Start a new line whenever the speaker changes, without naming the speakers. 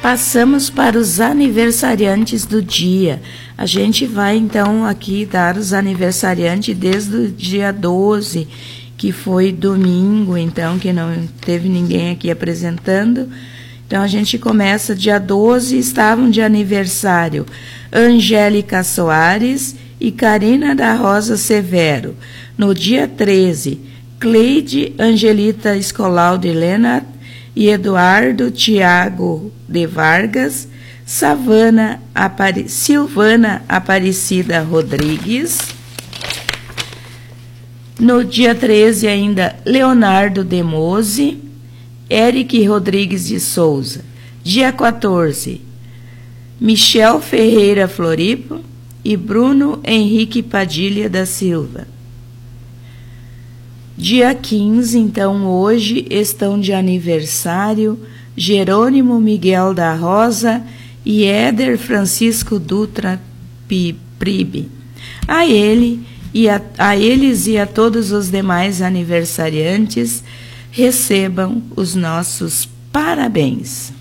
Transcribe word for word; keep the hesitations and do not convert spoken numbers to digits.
Passamos para os aniversariantes do dia. A gente vai, então, aqui dar os aniversariantes desde o dia doze, que foi domingo, então, que não teve ninguém aqui apresentando. Então, a gente começa dia doze, estavam de aniversário Angélica Soares e Karina da Rosa Severo. No dia treze, Cleide Angelita Escolau de Helena e Eduardo Tiago de Vargas, Savana Apari, Silvana Aparecida Rodrigues. No dia treze ainda, Leonardo de Mose, Eric Rodrigues de Souza. Dia quatorze, Michel Ferreira Floripo e Bruno Henrique Padilha da Silva. Dia quinze, então, hoje, estão de aniversário Jerônimo Miguel da Rosa e Éder Francisco Dutra Pribe. A ele e a, a eles e a todos os demais aniversariantes, recebam os nossos parabéns.